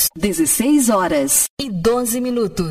minutos. 16 horas E 12 minutos.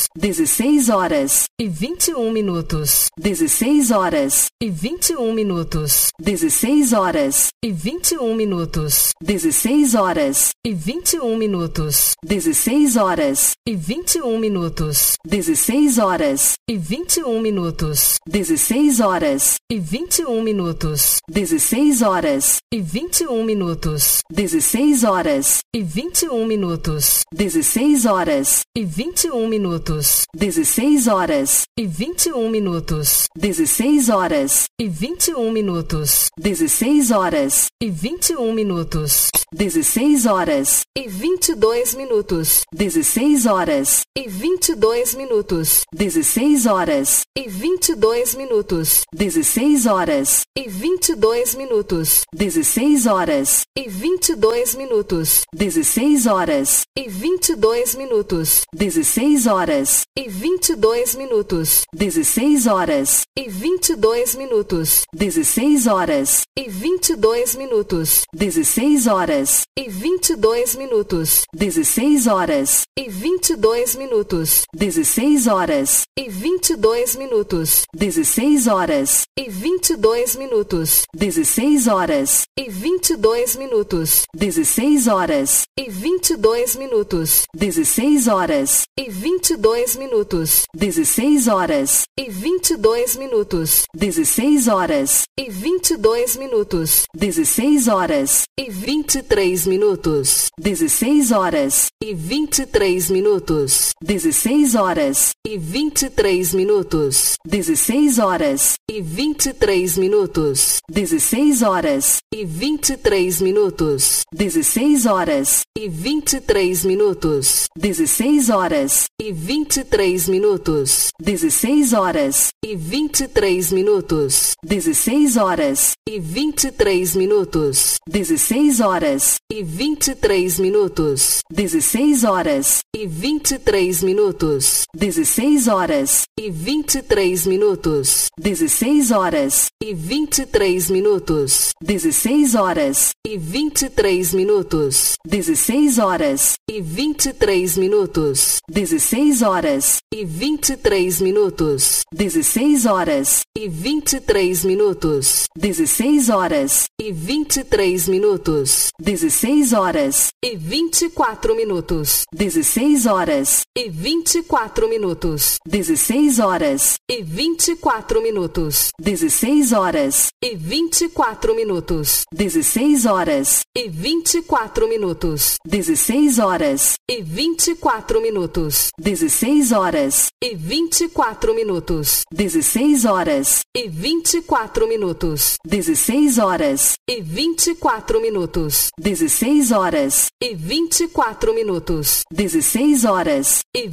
16 horas e 21 minutos. 16 horas E 21 minutos. 16 horas E 21 minutos. 16 horas E 21 minutos. 16 horas E 21 minutos. 16 horas E 21 minutos. 16 horas E 21 minutos. 16 horas E 21 minutos. 16 horas E 21 minutos. 16 horas E 21 minutos. 16 horas E 21 minutos. 16 horas E 21 minutos. 16 horas E 21 minutos. 16 horas E 22 minutos. 16 horas E 22 minutos. 16 horas E 22 minutos. 16 horas E 22 minutos. 16 horas E 22 minutos. 16 horas E 22 minutos. 16 horas E 22 minutos. 16 horas E 22 minutos. 16 horas E 22 minutos. 16 horas E 22 minutos. 16 horas E 22 minutos. 16 horas E 22 minutos. 16 horas E 22 minutos. 16 horas E 22 minutos. 16 horas E 22 minutos. 16 horas E 22 minutos. 16 horas E 22 minutos. 16 horas E 22 minutos. 16 horas E 23 minutos. 16 horas E 23 minutos. 16 horas E 23 minutos. 16 horas E 23 minutos. 16 horas E 23 minutos. 16 horas E 23 minutos. 16 horas E 23 minutos. 16 horas E 23 minutos. 16 horas E 23 minutos. 16 horas E 23 minutos. 16 horas E 23 minutos. 16 horas E 23 minutos. 16 horas E 23 minutos. 16 horas E 23 minutos. 16 horas E 23 minutos. 16 horas E 23 minutos. 16 horas E 23 minutos. 16 horas E 23 minutos. 16 horas E 24 minutos. 16 horas E 24 minutos. 16 horas E 24 minutos. 16 horas E 24 minutos. 16 horas E 24 minutos. 16 horas E 24 minutos. 16 horas E 24 minutos. 16 horas E 24 minutos. 16 horas E 24 minutos. 16 horas E 24 minutos. 16 horas E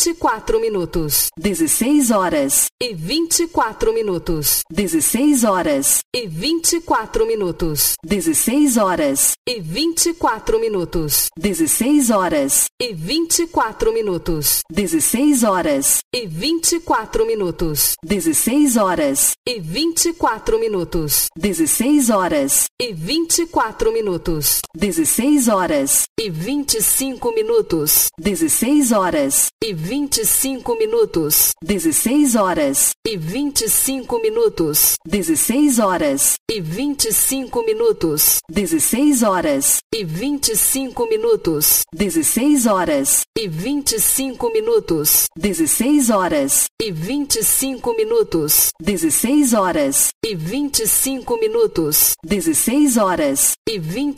24 minutos. 16 horas E 24 minutos. 16 horas E 24 minutos. 16 horas E 24 minutos. 16 horas E 24 minutos. 16 horas E 24 minutos. 16 horas E 24 minutos. 16 horas E 24 minutos. 16 horas E 25 minutos. 16 horas E 25 minutos. 16 horas E 25 minutos. 16 horas E 25 minutos. 16 horas E 25 minutos. 16 horas E 25 minutos. 16 horas E 25 minutos. 16 horas E 25 minutos. 16 horas E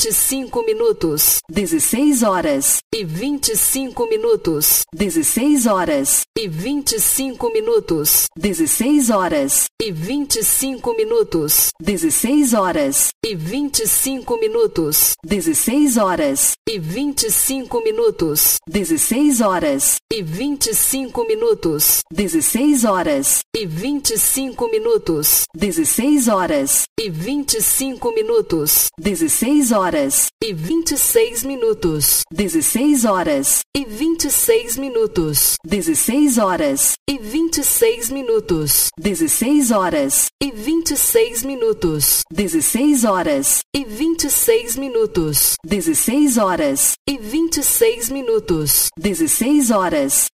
25 minutos. 16 horas E 25 minutos. 16 horas E 25 minutos. 16 horas E 25 minutos. 16 horas E 25 minutos. 16 horas E 25 minutos. 16 horas E 25 minutos. 16 horas E 25 minutos. 16 horas E 25 minutos. 16 horas E 26 minutos. 16 horas E 26 minutos. 16 horas E 26 minutos. 16 horas E 26 minutos. 16 horas E 26 minutos. 16 horas E 26 minutos. 16 horas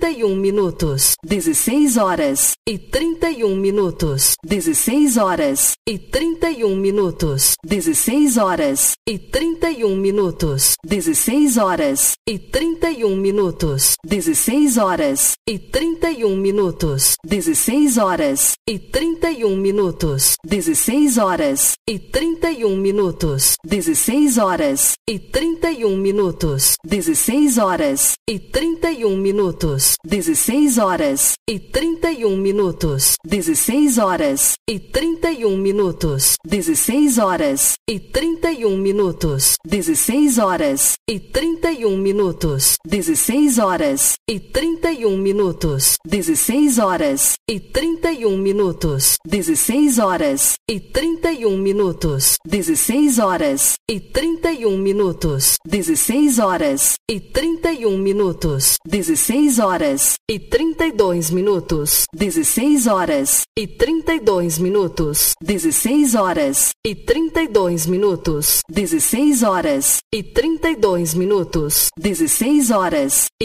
31 minutos. 16 horas e 30 31 minutos. 16 horas e 31 minutos. 16 horas e 31 minutos. 16 horas e 31 minutos. 16 horas e 31 minutos. 16 horas e 31 minutos. 16 horas e 31 minutos. 16 horas e 31 minutos. 16 horas e 31 minutos. 16 horas e 31 minutos. 16 horas e 31 minutos. 16 horas e 31 minutos. 16 horas e 31 minutos. 16 horas e 31 minutos. 16 horas e 31 minutos. 16 horas e 31 minutos. 16 horas e 31 minutos. 16 horas e 31 minutos. 16 horas e 32 minutos. 16 horas e 32 minutos. 16 horas e 32 minutos. 16 horas e 32 minutos. 16 horas e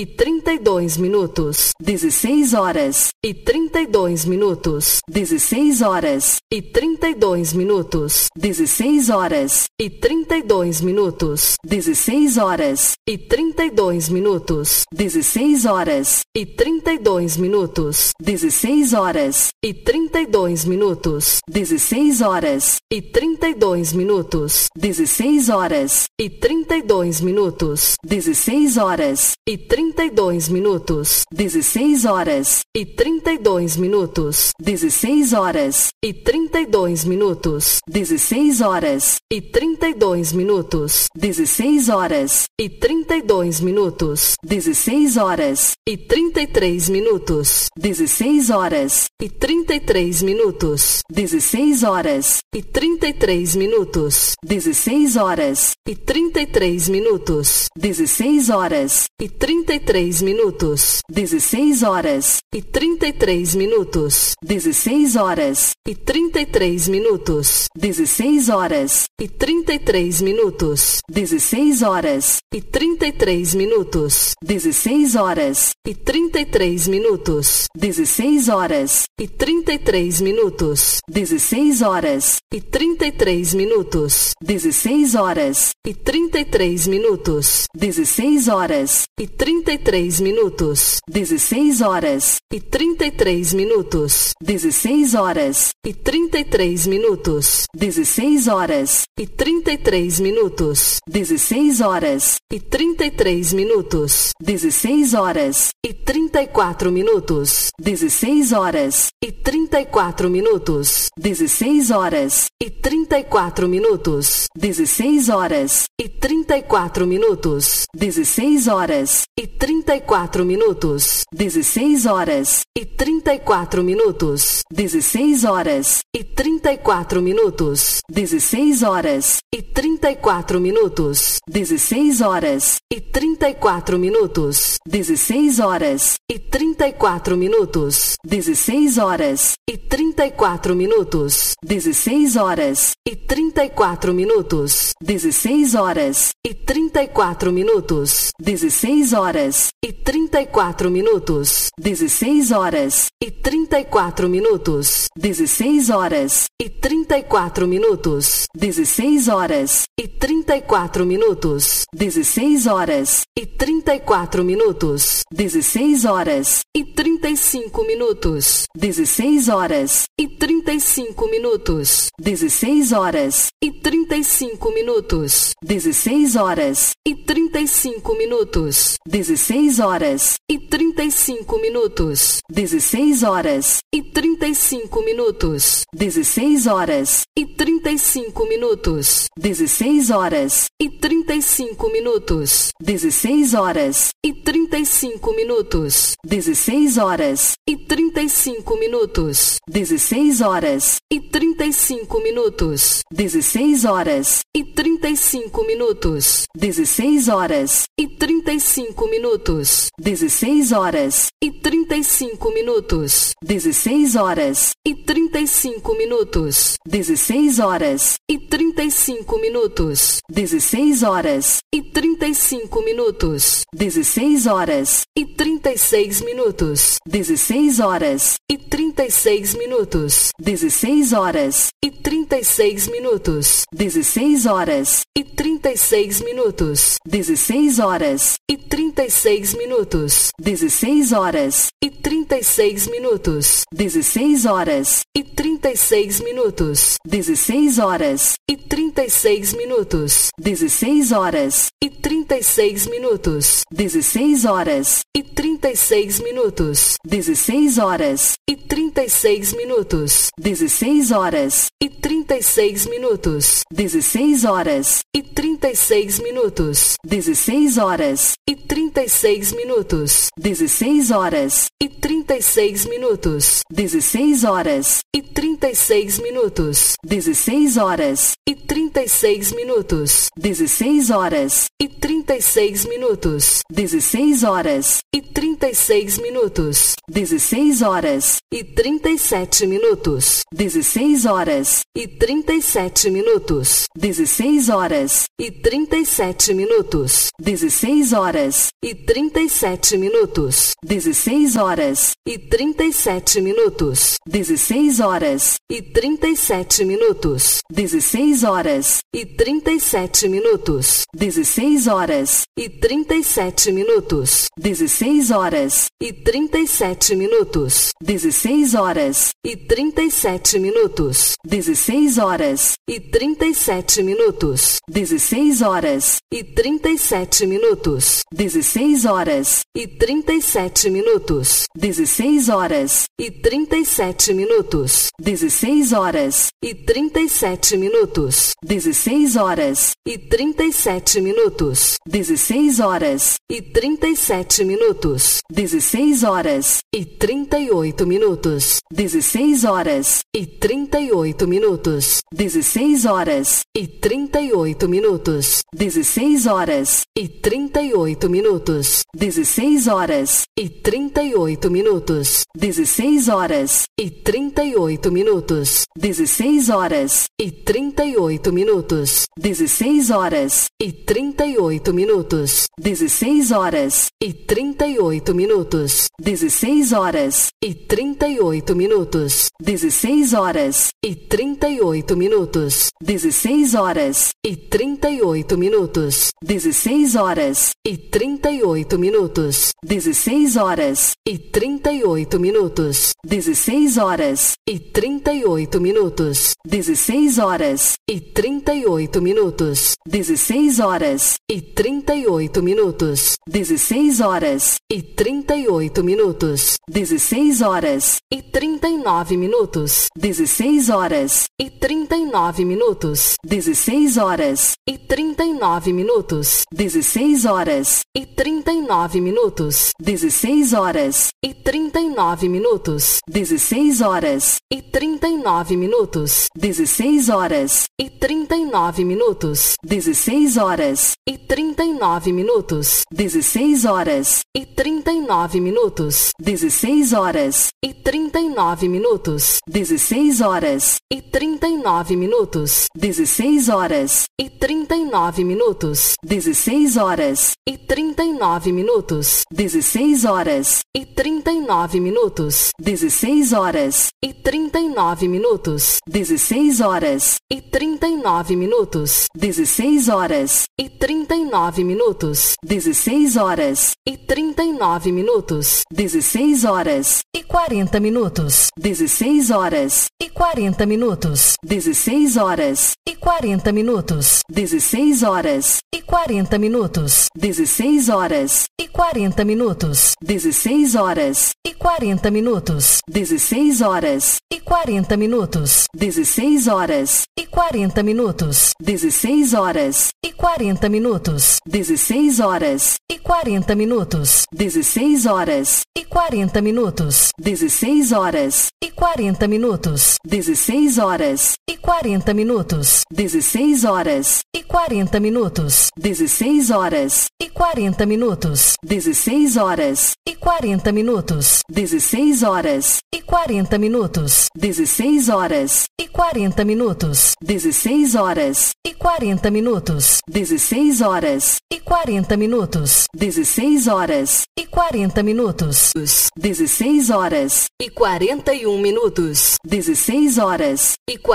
32 minutos. 16 horas e 32 minutos. 16 horas e 32 minutos. 16 horas e 32 minutos. 16 horas e 32 minutos. 16 horas e 32 minutos. 16 horas e 32 minutos. 16 horas e 32 minutos. 16 horas e 32 minutos. 16 horas e 32 minutos. 16 horas e 32 minutos. 16 horas e 32 minutos. 16 horas e 32 minutos. 16 horas e 32 minutos. 16 horas e 33 minutos. 16 horas e 33 minutos. 16 horas e 33 minutos. 16 horas e 33 minutos. 16 horas e 33 minutos. 16 horas e 33 minutos. 16 horas e 33 minutos. 16 horas e 33 minutos. 16 horas e 33 minutos. 16 horas e 33 minutos. 16 horas e 33 minutos. 16 horas e 33 minutos. 16 horas e 33 minutos. 16 horas e 33 minutos. 16 horas e 33 minutos. 16 horas e 33 minutos. 16 horas e 33 minutos. 16 horas e 33 minutos. 16 horas e 34 minutos. 16 horas e 34 minutos. 16 horas e 34 minutos. 16 horas e 34 minutos. 16 horas e 34 minutos. 16 horas e 34 minutos. 16 horas e 34 minutos. 16 horas e 34 minutos. 16 horas e 34 minutos. 16 horas e 34 minutos. 16 horas e 34 minutos. 16 horas e 34 minutos. 16 horas e 34 minutos. 16 horas e 34 minutos. 16 horas e 34 minutos. 16 horas e 34 minutos. 16 horas e 34 minutos. 16 horas e 34 minutos. 16 horas e 35 minutos. 16 horas e 35 minutos. 16 horas e 35 minutos. 16 horas e 35 minutos. 16 horas e 35 minutos. 16 horas e 35 minutos. 16 horas e 35 minutos. 16 horas e 35 minutos. 16 horas e 35 minutos. 16 horas e 35 minutos. 16 horas e 35 minutos. 16 horas e 35 minutos. 16 horas e 35 minutos. 16 horas e 35 minutos. 16 horas e 35 minutos. 16 horas e 35 minutos. 16 horas e 35 minutos. 16 horas e 36 minutos. 16 horas e 36 minutos. 16 horas e 36 minutos. 16 horas e 36 minutos. 16 horas e 36 minutos. 16 horas e 36 minutos. 16 horas e 36 minutos. 16 horas e 36 minutos. 16 horas e 36 minutos. 16 horas e 36 minutos. 16 horas e 36 minutos. 16 horas e 36 minutos. 16 horas e 36 minutos. 16 horas e 36 minutos. 16 horas e 36 minutos. 16 horas e 36 minutos. 16 horas e 36 minutos. 16 horas e 36 minutos. 16 horas e 36 minutos. 16 horas e 37 minutos. 16 horas e 37 minutos. 16 horas e 37 minutos. 16 horas e 37 minutos. 16 horas e 37 minutos. 16 horas e 37 minutos. 16 horas e 37 minutos. 16 horas e 37 minutos. 16 horas e 37 minutos. 16 horas e 37 minutos. 16 horas e 37 minutos. 16 horas e 37 minutos. 16 horas e 37 minutos. 16 horas e 37 minutos. 16 horas e 37 minutos. 16 horas e 37 minutos. 16 horas e 37 minutos. 16 horas e 38 minutos. 16 horas e 38 minutos. 16 horas e 38 minutos. 16 horas e 38 minutos. 16 horas e 38 minutos. 16 horas e 38 minutos. 16 horas e 38 minutos. 16 horas e 38 minutos. 16 horas e 38 minutos. 16 horas e 38 minutos. 16 horas e 38 minutos. 16 horas e 38 minutos. 16 horas e 38 minutos. 16 horas e 38 minutos. 16 horas e 38 minutos. 16 horas e 38 minutos. 16 horas e 38 minutos. 16 horas e 38 minutos. 16 horas e 39 minutos. 16 horas e 39 minutos. 16 horas e 39 minutos. 16 horas e 39 minutos. 16 horas e 39 minutos. 16 horas e 39 minutos. 16 horas e 39 minutos. 16 horas e 39 minutos. 16 horas e 39 minutos. 16 horas e 39 minutos. 16 horas e 39 minutos. 16 horas e 39 minutos. 16 horas e 39 minutos. 16 horas e 39 minutos. 16 horas e 39 minutos. 16 horas e 39 minutos. 16 horas e 39 minutos. 16 horas e 39 minutos. 16 horas e 40 minutos. 16 horas e 40 minutos. 16 horas e 40 minutos. 16 horas e 40 minutos. 16 horas e 40 minutos. 16 horas e 40 minutos. 16 horas e 40 minutos. 16 horas e 40 minutos. 16 horas e 40 minutos. 16 horas e 40 minutos. 16 horas e 40 minutos. 16 horas. 40 minutos. 16 horas. 40 minutos. 16 horas. 40 minutos. 16 horas. 40 minutos. 16 horas. 40 minutos. 16 horas. 40 minutos. 16 horas. 40 minutos. 16 horas. 40 minutos. 16 horas. 40 minutos. 16 horas. 40 minutos. 16 horas. 41 minutos. 16 horas.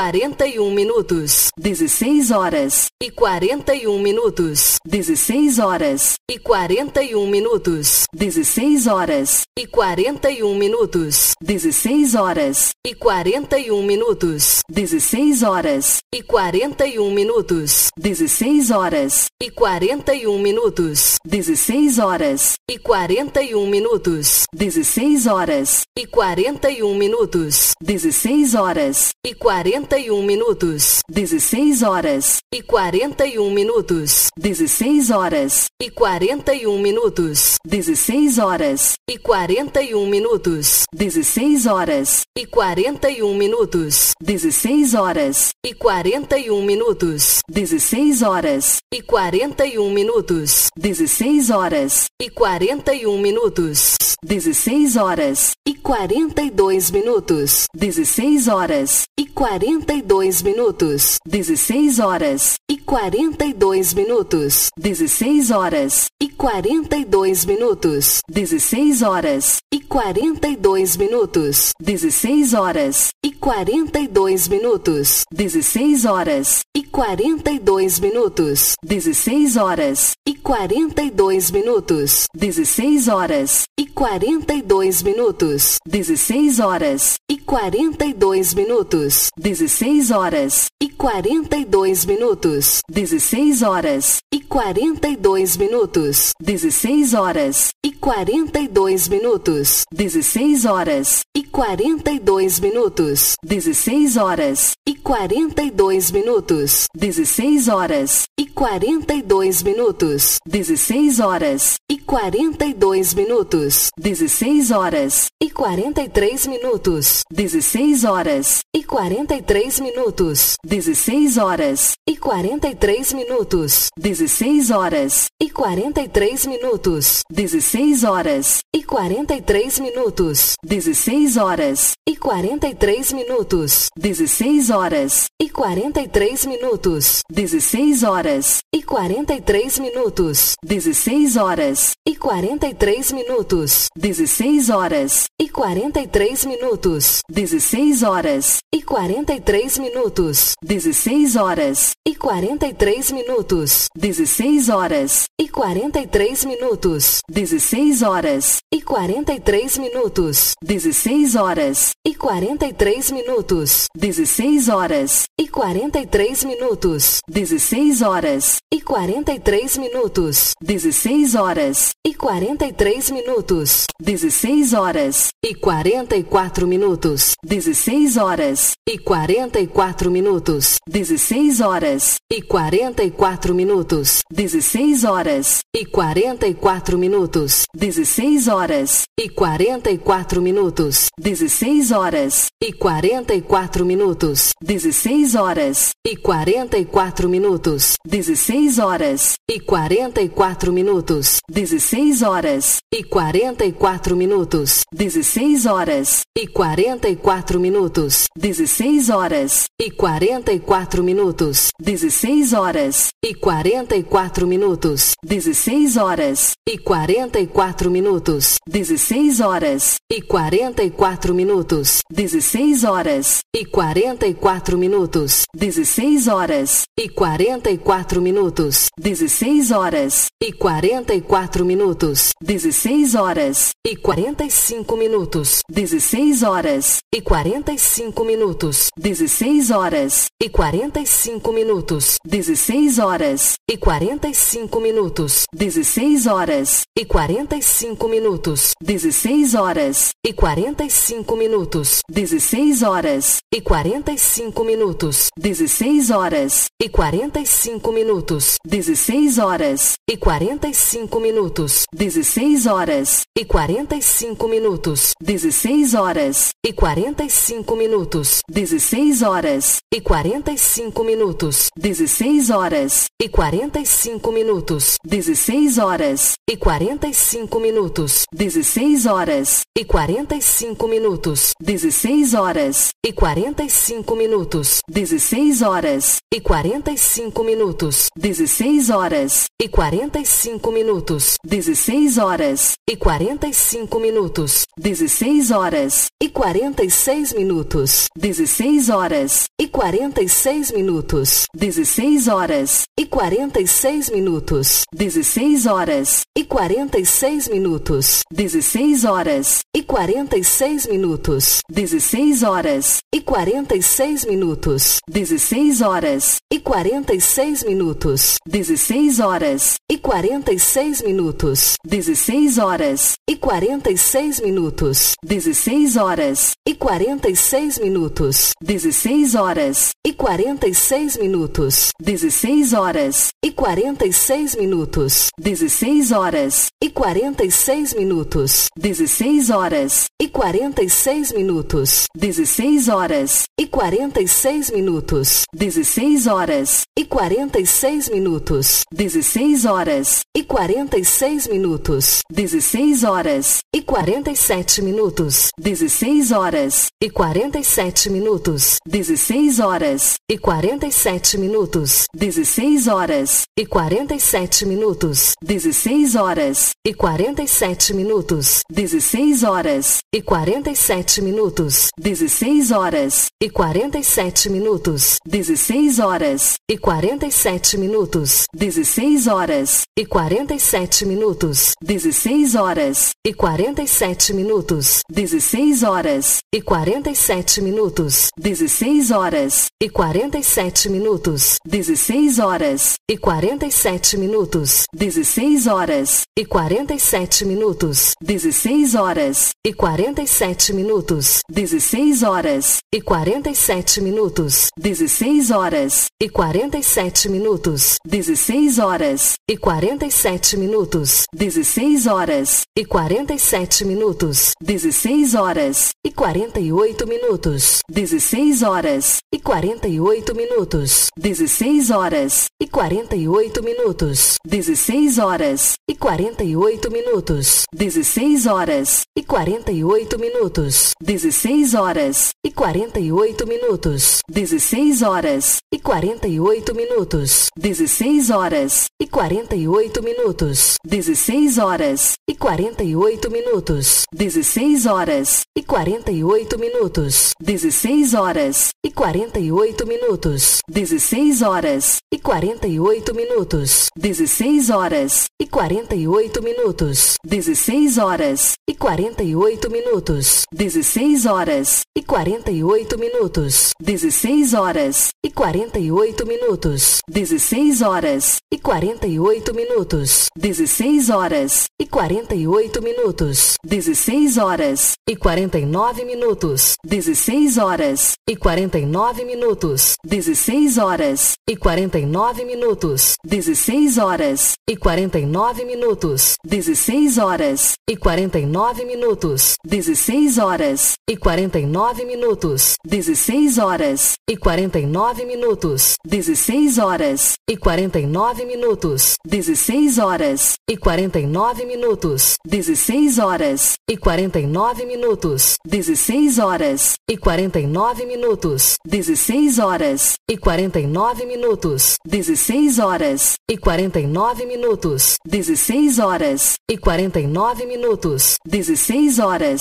41 minutos. 16 horas. 41 minutos. 16 horas. 41 minutos. 16 horas. 41 minutos. 16 horas. 41 minutos. 16 horas. 41 minutos. 16 horas. 41 minutos. 16 horas. 41 minutos. 16 horas. 41 minutos. 16 horas. 41 minutos. 16 horas. 41 minutos. 16 horas. 41 minutos. 16 horas. 41 minutos. 16 horas. 41 minutos. 16 horas. 41 minutos. 16 horas. 41 minutos. 16 horas. 41 minutos. 16 horas. 42 minutos. 16 horas. 42 minutos. 16 horas. 42 minutos. 16 horas. 42 minutos. 16 horas. 42 minutos. 16 horas. 42 minutos. 16 horas. 42 minutos. 16 horas. 42 minutos. 16 horas. 42 minutos. 16 horas. 42 minutos. 16 horas. 42 minutos. 16 horas. 42 minutos. 16 horas. 42 minutos. 16 horas. 42 minutos. 16 horas. 42 minutos. 16 horas. 42 minutos. 16 horas. 42 minutos. 16 horas. 43 minutos. 16 horas. 43 minutos. 16 horas. 43 minutos. 16 horas. 43 minutos. 16 horas. 43 minutos. 16 horas. 43 minutos. 16 horas. 43 minutos. 16 horas. 43 minutos. 16 horas. 43 minutos. 16 horas. 43 minutos. 16 horas. 43 minutos. 16 horas. 43 minutos. 16 horas. 43 minutos. 16 horas. 43 minutos. 16 horas. 43 minutos. 16 horas. 43 minutos. 16 horas. 43 minutos. 16 horas. 43 minutos. 16 horas. 44 minutos. 16 horas. 44 minutos. 16 horas. 44 minutos. 16 horas. 44 minutos. 16 horas. 44 minutos. 16 horas. 44 minutos. 16 horas. 44 minutos. 16 horas. 44 minutos. 16 horas. 44 minutos. 16 horas. 44 minutos. 16 horas. 44 minutos. 16 horas. 44 minutos. 16 horas. 44 minutos. 16 horas. 44 minutos. 16 horas. 44 minutos. 16 horas. 44 minutos. 16 horas. 44 minutos. 16 horas. 45 minutos. 16 horas. e 45 minutos. 16 horas e 45 minutos. 16 horas e 45 minutos. 16 horas e 45 minutos. 16 horas e 45 minutos. 16 horas e 45 minutos. 16 horas e 45 minutos. 16 horas e 45 minutos. 16 horas e 45 minutos. 16 horas e 45 minutos. 16 horas e 45 minutos. 16 horas e 45 minutos. 16 horas e 45 minutos. 16 horas e 45 minutos. 16 horas e 45 minutos. 16 horas e 45 minutos. 16 horas e 45 minutos. 16 horas e 45 minutos. 16 horas e 46 minutos. 16 horas e 46 minutos. 16 horas e 46 minutos. 16 horas e 46 minutos. 16 horas e 46 minutos. 16 horas e 46 minutos. 16 horas e 46 minutos. 16 horas e 46 minutos. 16 horas e 46 minutos. 16 horas e 46 minutos. 16 horas e 46 minutos. 16 horas e 46 minutos. 16 horas e 46 minutos. 16 horas e 46 minutos. 16 horas e 46 minutos. 16 horas e 46 minutos. 16 horas e 46 minutos. 16 horas e 47 minutos. 16 horas e 47 minutos. 16 horas e 47 minutos. 16 horas e 47 minutos. 16 horas e 47 minutos. 16 horas e 47 minutos. 16 horas e 47 minutos. 16 horas e 47 minutos. 16 horas e 47 minutos. 16 horas e 47 minutos. 16 horas e 47 minutos. 16 horas e 47 minutos. 16 horas e 47 minutos. 16 horas e 47 minutos. 16 horas e 47 minutos. 16 horas e 47 minutos. 16 horas e 47 minutos. 16 horas e 47 minutos. 16 horas e 47 minutos. 16 horas e 48 minutos. 16 horas e 48 minutos. 16 horas e 48 minutos. 16 horas e 48 minutos. 16 horas e 48 minutos. 16 horas e 48 minutos. 16 horas e 48 minutos. 16 horas e 48 minutos. 16 horas e 48 minutos. 16 horas e 48 minutos. 16 horas e 48 minutos. 16 horas e 48 minutos. 16 horas e 48 minutos. 16 horas e 48 minutos. 16 horas e 48 minutos. 16 horas e 48 minutos. 16 horas e 48 minutos. 16 horas e 48 minutos. 16 horas e 49 minutos. 16 horas e 49 minutos. 16 horas e 49 minutos. 16 horas e 49 minutos. 16 horas e 49 minutos. 16 horas e 49 minutos. 16 horas e 49 minutos. 16 horas e 49 minutos. 16 horas e 49 minutos. 16 horas e 49 minutos. 16 horas e 49 minutos. 16 horas e 49 minutos. 16 horas e 49 minutos. 16 horas e 49 minutos. 16 horas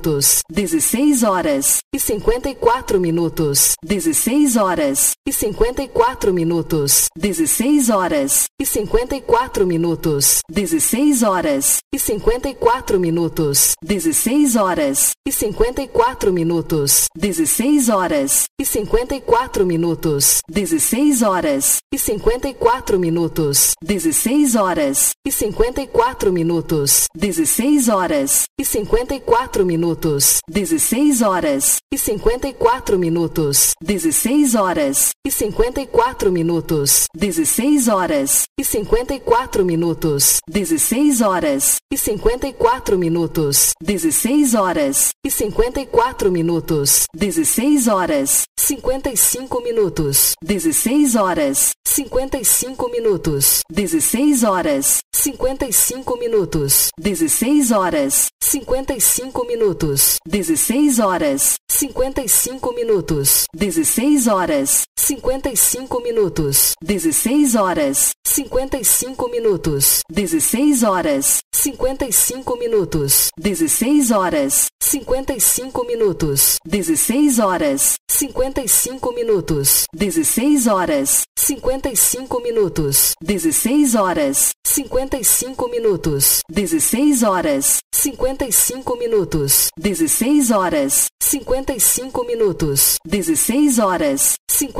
minutos. 16 horas e 54 minutos. minutos. 16 horas e 54 minutos. 16 horas e 54 minutos. 16 horas e 54 minutos. 16 horas e 54 minutos. 16 horas e 54 minutos. 16 horas e 54 minutos. 16 horas e 54 minutos. 16 horas e 54 minutos. 16 horas e 54 minutos. 16 horas e 54 minutos. 16 horas e 54 minutos. 16 horas e 54 minutos. 16 horas e 54 minutos. 16 horas 55 minutos. 16 horas 55 minutos. 16 horas 55 minutos. 16 horas 55 minutos. 16 horas 55 minutos. 16 horas 55 minutos. 16 horas 55 minutos. 16 horas 55 minutos. 16 horas 55 minutos. 16 horas 55 minutos. 16 horas 55 minutos. 16 horas 55 minutos. 16 horas 55 minutos. 16 horas 55 minutos. 16 horas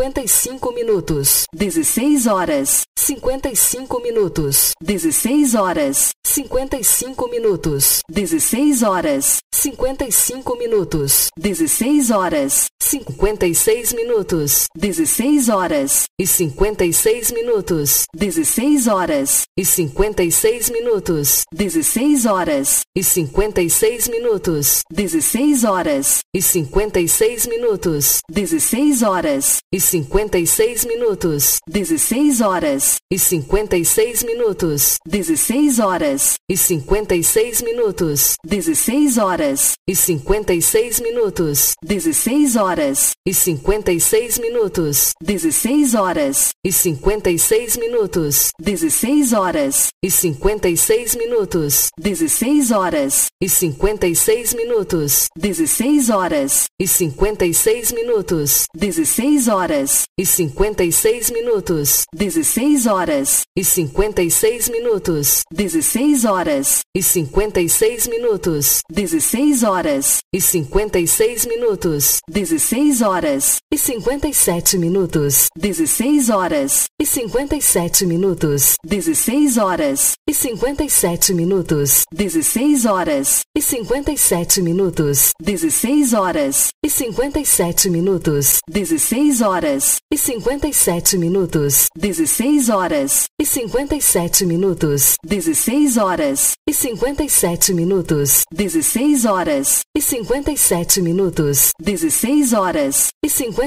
55 minutos. 16 horas 55 minutos. 16 horas 55 minutos. 16 horas 55 minutos. 16 horas 56 minutos. 16 horas e 56 minutos. 16 horas e 56 minutos. 16 horas e 56 minutos. 16 horas e 56 minutos. 16 horas e 56 minutos. 16 horas e 56 minutos. 16 horas e 56 minutos. 16 horas e 56 minutos. 16 horas e 56 minutos. 16 horas e 56 minutos. 16 horas e 56 minutos. 16 horas e 56 minutos. 16 horas e 56 minutos. 16 horas e 56 minutos. 16 horas e 56 minutos. 16 horas e 56 minutos. 16 horas e 56 minutos. 16 horas e 57 minutos. 16 horas e 57 minutos. 16 horas e 57 minutos. 16 horas e 57 minutos. 16 horas e 57 minutos. 16 horas e 57 minutos. 16 horas e 57 minutos. 16 horas e 57 minutos. 16 horas e 57 minutos. 16 horas e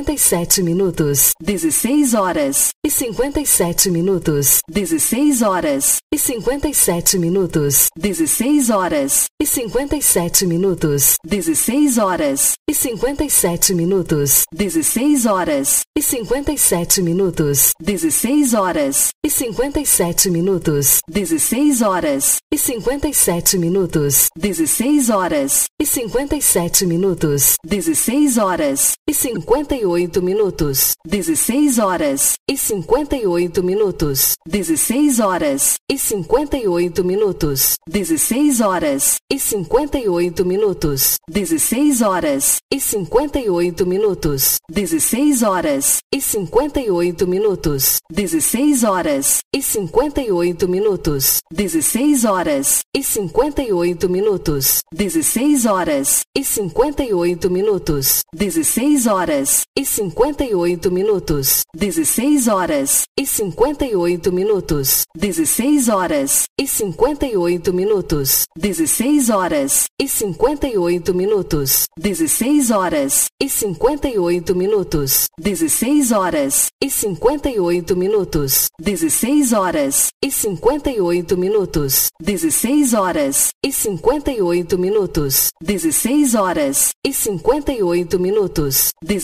57 minutos. 16 horas e 57 minutos. 16 horas e 57 minutos. 16 horas e 57 minutos. 16 horas e 57 minutos. 16 horas e 57 minutos. 16 horas e 57 minutos. 16 horas e 57 minutos. 16 horas e 57 minutos. 16 horas e 58 minutos. 16 horas e 58 minutos. 16 horas e 58 minutos. 16 horas e 58 minutos. 16 horas e 58 minutos. 16 horas e 58 minutos. 16 horas e 58 minutos. 16 horas e 58 minutos. 16 horas e 58 minutos. 16 horas e 58 minutos. 16 horas e 58 minutos. 16 horas e 58 minutos. 16 horas e 58 minutos. 16 horas e 58 minutos. 16 horas e 58 minutos. 16 horas e 58 minutos. 16 horas e 58 minutos. 16 horas e 58 minutos.